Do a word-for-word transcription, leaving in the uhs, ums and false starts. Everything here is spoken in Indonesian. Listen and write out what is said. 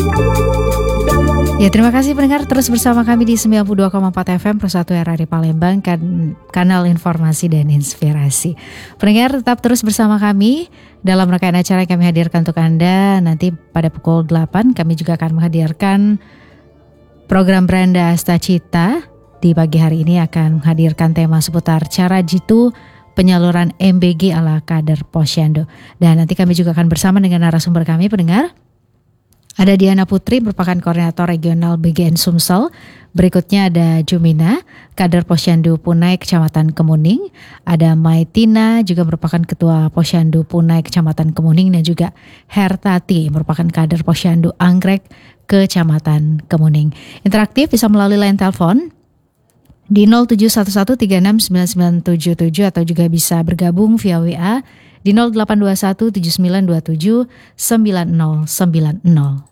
Ya, terima kasih pendengar terus bersama kami di sembilan puluh dua koma empat F M Persatu R R I Palembang, kan, kanal informasi dan inspirasi. Pendengar tetap terus bersama kami dalam rangkaian acara yang kami hadirkan untuk Anda. Nanti pada pukul delapan kami juga akan menghadirkan program Beranda Astacita. Di pagi hari ini akan menghadirkan tema seputar cara jitu penyaluran M B G ala kader Posyandu. Dan nanti kami juga akan bersama dengan narasumber kami, pendengar. Ada Diana Putri, merupakan koordinator regional B G N Sumsel. Berikutnya ada Jumina, kader Posyandu Punai Kecamatan Kemuning. Ada Maitina, juga merupakan ketua Posyandu Punai Kecamatan Kemuning. Dan juga Hertati, merupakan kader Posyandu Anggrek Kecamatan Kemuning. Interaktif bisa melalui line telepon di nol tujuh satu satu tiga enam sembilan sembilan tujuh tujuh atau juga bisa bergabung via W A di nol delapan dua satu tujuh sembilan dua tujuh sembilan nol sembilan nol.